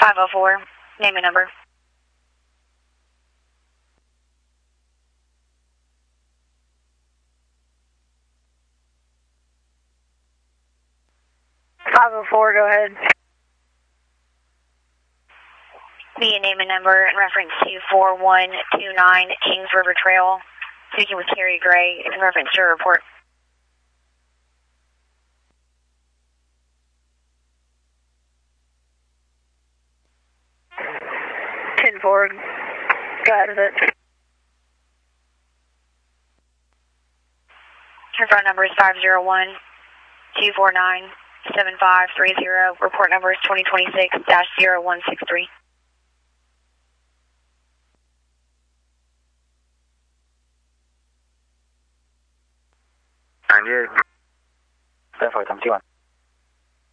504, name and number. Go ahead. Be a name and number in reference to 4129 Kings River Trail. Speaking with Terry Gray in reference to your report. 10-4. Go ahead with it. Your phone number is 501-249-7530. Report number is 2026-0163. Ten 4, 8. 10-4, 81.